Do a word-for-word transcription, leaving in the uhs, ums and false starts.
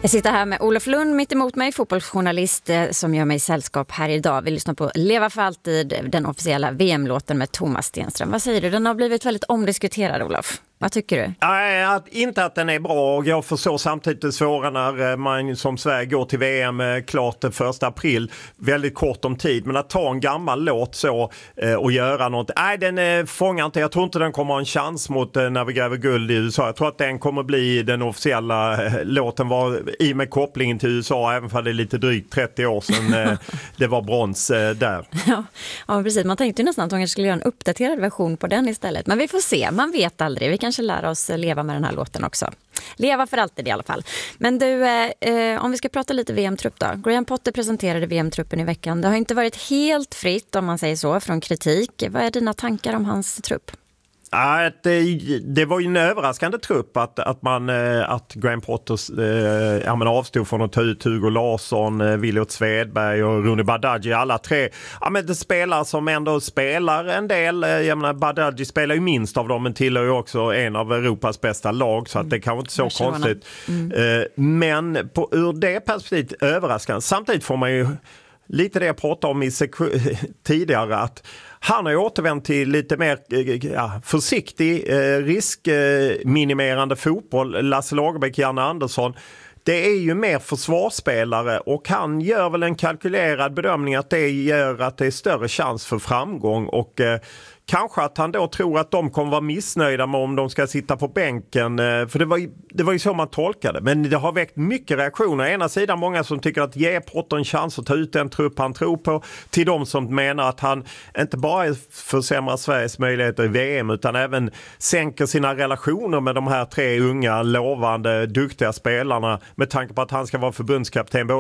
Jag sitter här med Olof Lund mitt emot mig, fotbollsjournalist som gör mig sällskap här idag. Vi lyssnar på Leva för alltid, den officiella V M-låten med Thomas Stenström. Vad säger du? Den har blivit väldigt omdiskuterad, Olof. Vad tycker du? Nej, att, inte att den är bra. Jag förstår samtidigt det svåra när man som Sverige går till V M klart första april. Väldigt kort om tid. Men att ta en gammal låt så eh, och göra något. Nej, den eh, fångar inte. Jag tror inte den kommer ha en chans mot eh, när vi gräver guld i U S A. Jag tror att den kommer bli den officiella eh, låten var i med kopplingen till U S A. Även för det är lite drygt trettio år sedan eh, det var brons eh, där. Ja, ja, precis. Man tänkte ju nästan att de skulle göra en uppdaterad version på den istället. Men vi får se. Man vet aldrig. Vi kanske lära oss leva med den här låten också. Leva för alltid i alla fall. Men du, eh, om vi ska prata lite V M-trupp då. Graham Potter presenterade V M-truppen i veckan. Det har inte varit helt fritt, om man säger så, från kritik. Vad är dina tankar om hans trupp? Ja, det, det var ju en överraskande trupp att, att, man, att Graham Potter eh, ja, men avstod från att ta ut Hugo Larsson, eh, Williot Svedberg och Rooney Badaji. Alla tre ja, men det spelar som ändå spelar en del. Jag menar, Badaji spelar ju minst av dem men tillhör ju också en av Europas bästa lag så att det kan inte så Barcelona. Konstigt. Mm. Eh, men på, ur det perspektivet överraskande. Samtidigt får man ju lite det jag pratade om i sek- tidigare att han har ju återvänt till lite mer ja, försiktig, eh, riskminimerande fotboll. Lasse Lagerbäck, Janne Andersson. Det är ju mer försvarsspelare och han gör väl en kalkylerad bedömning att det gör att det är större chans för framgång och eh, kanske att han då tror att de kommer vara missnöjda med om de ska sitta på bänken. För det var, ju, det var ju så man tolkade. Men det har väckt mycket reaktioner. Å ena sidan många som tycker att ge Potter en chans att ta ut den trupp han tror på. Till de som menar att han inte bara försämrar Sveriges möjligheter i V M utan även sänker sina relationer med de här tre unga, lovande, duktiga spelarna med tanke på att han ska vara förbundskapten